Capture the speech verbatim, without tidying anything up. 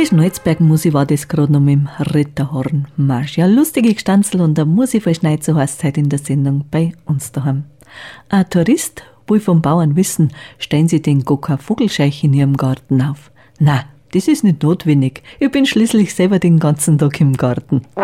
Schnalzberg-Musi war das gerade noch mit dem Ritterhornmarsch. Ja, lustige Gestanzel und der Musi-Verschneit, so heißt es heute in der Sendung bei uns daheim. Ein Tourist will vom Bauern wissen, stellen Sie den gar kein Vogelscheich in Ihrem Garten auf? Na, das ist nicht notwendig. Ich bin schließlich selber den ganzen Tag im Garten.